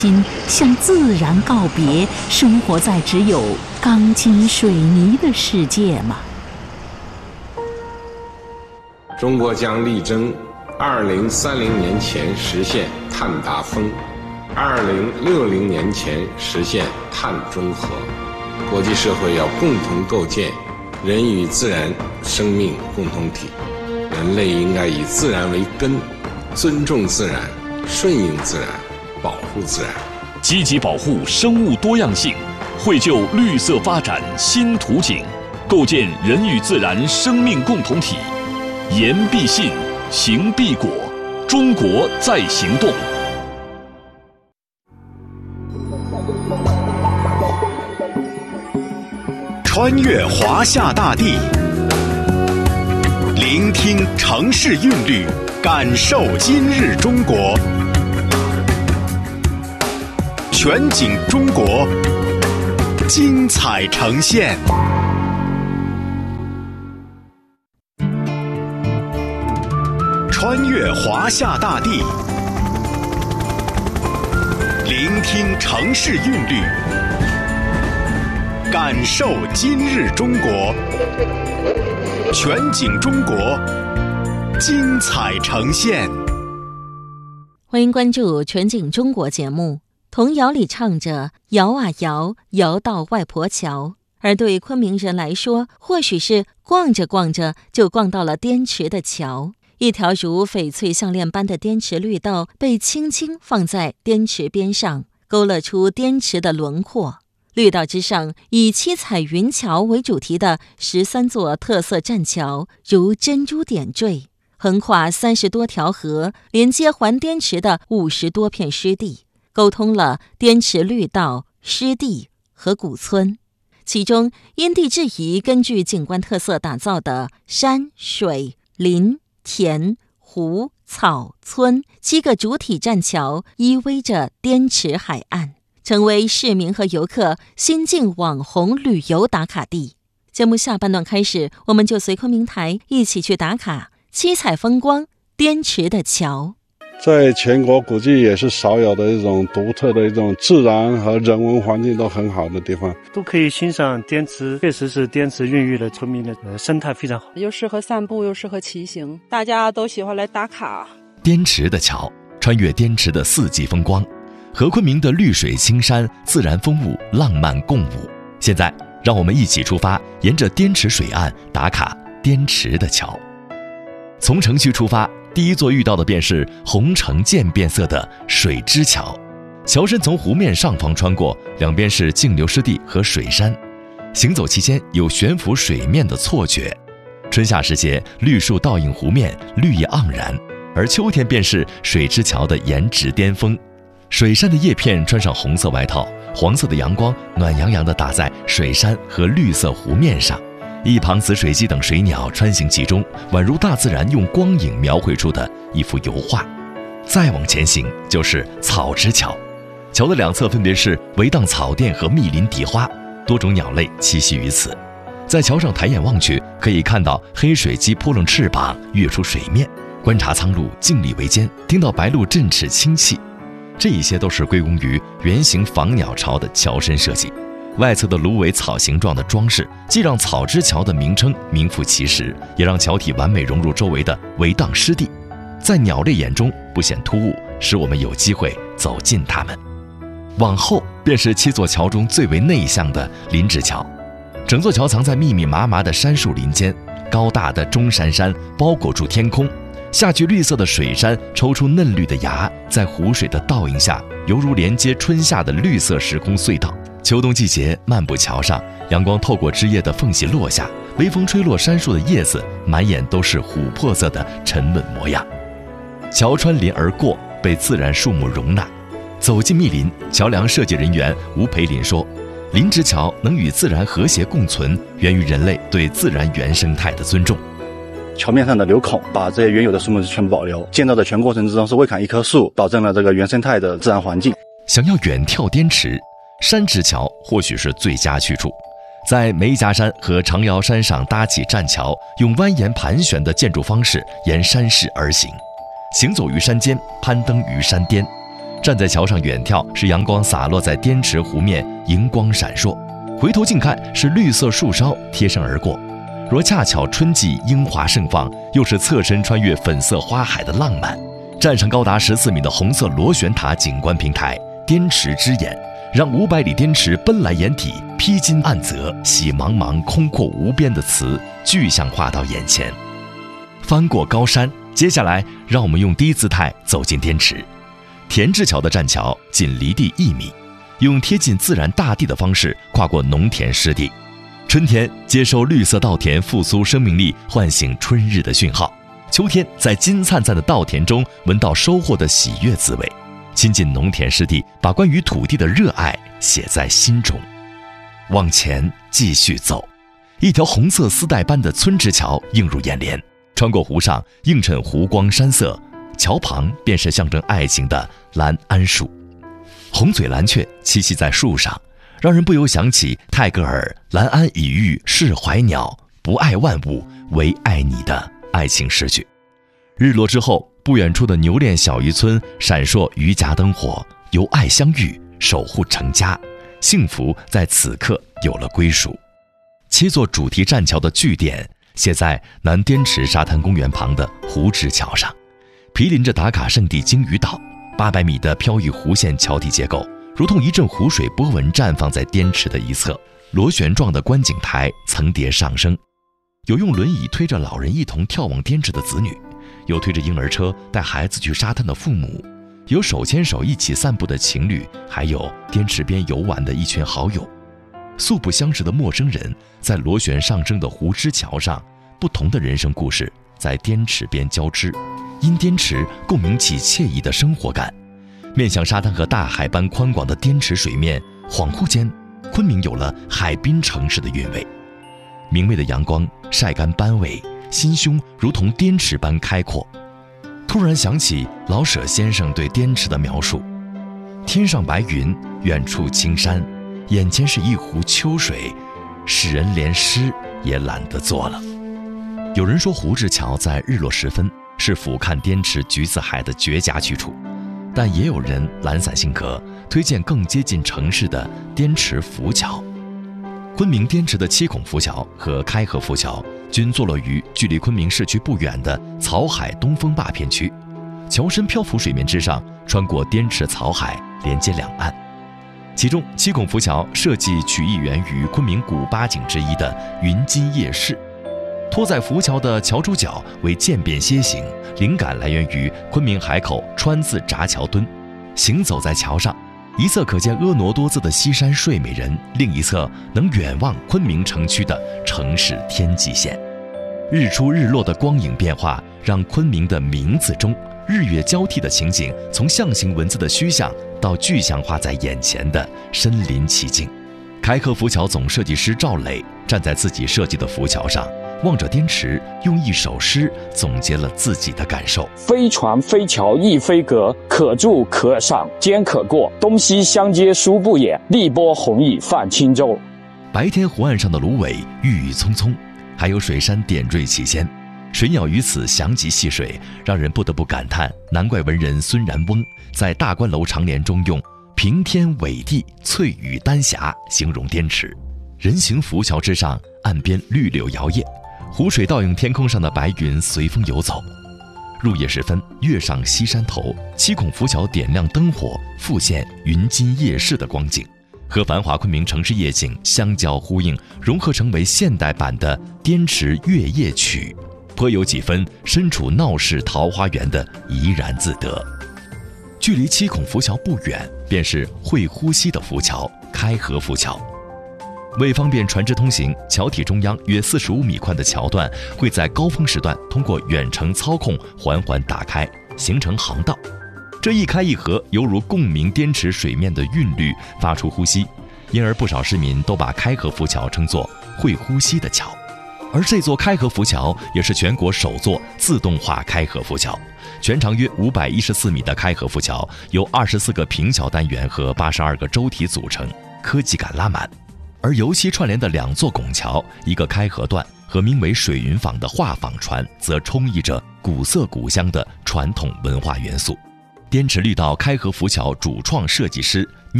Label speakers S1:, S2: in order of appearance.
S1: 心向自然告别，生活在只有钢筋水泥的世界吗？
S2: 中国将力争2030年前实现碳达峰，2060年前实现碳中和。国际社会要共同构建人与自然生命共同体，人类应该以自然为根，尊重自然，顺应自然，保护自然，
S3: 积极保护生物多样性，绘就绿色发展新图景，构建人与自然生命共同体。言必信，行必果，中国在行动。
S4: 穿越华夏大地，聆听城市韵律，感受今日中国。全景中国，精彩呈现。穿越华夏大地，聆听城市韵律，感受今日中国。全景中国，精彩呈现。
S1: 欢迎关注全景中国节目。童谣里唱着摇啊摇，摇到外婆桥，而对昆明人来说，或许是逛着逛着就逛到了滇池的桥。一条如翡翠项链般的滇池绿道被轻轻放在滇池边上，勾勒出滇池的轮廓。绿道之上，以七彩云桥为主题的13座特色栈桥如珍珠点缀，横跨30多条河，连接环滇池的50多片湿地，沟通了滇池绿道、湿地和古村。其中因地制宜，根据景观特色打造的山水林田湖草村7个主体栈桥依偎着滇池海岸，成为市民和游客新晋网红旅游打卡地。节目下半段开始，我们就随昆明台一起去打卡七彩风光滇池的桥。
S5: 在全国估计也是少有的一种独特的一种自然和人文环境都很好的地方，
S6: 都可以欣赏滇池，确实是滇池孕育了村民的生态非常好，
S7: 又适合散步又适合骑行，大家都喜欢来打卡。
S3: 滇池的桥，穿越滇池的4季风光，和昆明的绿水青山、自然风物浪漫共舞。现在让我们一起出发，沿着滇池水岸打卡滇池的桥。从城区出发，第一座遇到的便是红橙渐变色的水之桥。桥身从湖面上方穿过，两边是径流湿地和水山，行走期间有悬浮水面的错觉。春夏时节，绿树倒映湖面，绿意盎然，而秋天便是水之桥的颜值巅峰。水杉的叶片穿上红色外套，黄色的阳光暖洋洋地打在水杉和绿色湖面上，一旁紫水鸡等水鸟穿行其中，宛如大自然用光影描绘出的一幅油画。再往前行就是草之桥，桥的两侧分别是围荡草甸和密林荻花，多种鸟类栖息于此。在桥上抬眼望去，可以看到黑水鸡扑棱翅膀跃出水面，观察苍鹭静立围肩，听到白鹭振翅轻泣。这一些都是归功于圆形仿鸟巢的桥身设计。外侧的芦苇草形状的装饰，既让草之桥的名称名副其实，也让桥体完美融入周围的围荡湿地，在鸟类眼中不显突兀，使我们有机会走近它们。往后便是7座桥中最为内向的林之桥，整座桥藏在密密麻麻的杉树林间，高大的中山山包裹住天空，下去绿色的水杉抽出嫩绿的芽，在湖水的倒映下，犹如连接春夏的绿色时空隧道。秋冬季节漫步桥上，阳光透过枝叶的缝隙落下，微风吹落杉树的叶子，满眼都是琥珀色的沉稳模样。桥穿林而过，被自然树木容纳。走进密林，桥梁设计人员吴培林说，林之桥能与自然和谐共存，源于人类对自然原生态的尊重。
S8: 桥面上的留孔把这些原有的树木全部保留，建造的全过程之中是未砍一棵树，保证了这个原生态的自然环境。
S3: 想要远眺滇池，山之桥或许是最佳去处。在梅家山和长瑶山上搭起栈桥，用蜿蜒盘旋的建筑方式沿山势而行，行走于山间，攀登于山巅， 站在桥上远眺，是阳光洒落在滇池湖面，荧光闪烁；回头近看，是绿色树梢贴身而过。若恰巧春季樱花盛放，又是侧身穿越粉色花海的浪漫。站上高达14米的红色螺旋塔景观平台，滇池之眼，让500里滇池奔来眼底，披荆岸泽，洗茫茫空阔无边的词具象化到眼前。翻过高山，接下来让我们用低姿态走进滇池。田志桥的栈桥仅离地1米，用贴近自然大地的方式跨过农田湿地。春天接收绿色稻田复苏生命力，唤醒春日的讯号；秋天在金灿灿的稻田中闻到收获的喜悦滋味。亲近农田湿地，把关于土地的热爱写在心中。往前继续走，一条红色丝带般的村直桥映入眼帘，穿过湖上映衬湖光山色，桥旁便是象征爱情的蓝桉树。红嘴蓝雀栖息在树上，让人不由想起泰戈尔蓝桉已育释怀鸟，不爱万物，唯爱你的爱情诗句。日落之后，不远处的牛练小渔村闪烁渔家灯火，由爱相遇，守护成家，幸福在此刻有了归属。7座主题栈桥的据点写在南滇池沙滩公园旁的湖直桥上，毗邻着打卡圣地鲸鱼岛。800米的飘逸弧线桥体结构，如同一阵湖水波纹绽放在滇池的一侧，螺旋状的观景台层叠上升，有用轮椅推着老人一同眺望滇池的子女，有推着婴儿车带孩子去沙滩的父母，有手牵手一起散步的情侣，还有滇池边游玩的一群好友。素不相识的陌生人，在螺旋上升的湖之桥上，不同的人生故事在滇池边交织，因滇池共鸣起惬意的生活感。面向沙滩和大海般宽广的滇池水面，恍惚间，昆明有了海滨城市的韵味。明媚的阳光晒干斑尾，心胸如同滇池般开阔。突然想起老舍先生对滇池的描述：天上白云，远处青山，眼前是一湖秋水，使人连诗也懒得做了。有人说湖直桥在日落时分是俯瞰滇池橘子海的绝佳去处，但也有人懒散性格，推荐更接近城市的滇池浮桥。昆明滇池的7孔浮桥和开河浮桥均坐落于距离昆明市区不远的草海东风坝片区，桥身漂浮水面之上，穿过滇池草海，连接两岸。其中7孔浮桥设计取意源于昆明古8景之一的云津夜市。拖在浮桥的桥主角为渐变楔形，灵感来源于昆明海口川字闸桥墩。行走在桥上，一侧可见婀娜多姿的西山睡美人，另一侧能远望昆明城区的城市天际线。日出日落的光影变化，让昆明的名字中日月交替的情景，从象形文字的虚像到具象化在眼前的身临其境。开河浮桥总设计师赵磊站在自己设计的浮桥上，望着滇池，用一首诗总结了自己的感受：
S9: 非船非桥亦非阁，可住可赏兼可过，东西相接殊不掩，立波红蚁泛轻舟。
S3: 白天湖岸上的芦苇郁郁葱葱，还有水杉点缀其间，水鸟于此翔集戏水，让人不得不感叹，难怪文人孙然翁在大观楼长联中用平天伟地翠羽丹霞形容滇池。人行浮桥之上，岸边绿柳摇曳，湖水倒映天空上的白云随风游走。入夜时分，跃上西山头，7孔浮桥点亮灯火，复现云津夜市的光景，和繁华昆明城市夜景相交呼应，融合成为现代版的滇池月夜曲，颇有几分身处闹市桃花源的怡然自得。距离7孔浮桥不远，便是会呼吸的浮桥开河浮桥。为方便船只通行，桥体中央约45米宽的桥段会在高峰时段通过远程操控缓缓打开，形成航道。这一开一合，犹如共鸣滇池水面的韵律，发出呼吸，因而不少市民都把开河浮桥称作会呼吸的桥。而这座开河浮桥也是全国首座自动化开河浮桥，全长约514米的开河浮桥由24个平桥单元和82个舟体组成，科技感拉满。而油漆串联的2座拱桥，一个开河段和名为水云坊的画舫船，则充溢着古色古香的传统文化元素。 滇池绿道开合浮桥主创设计师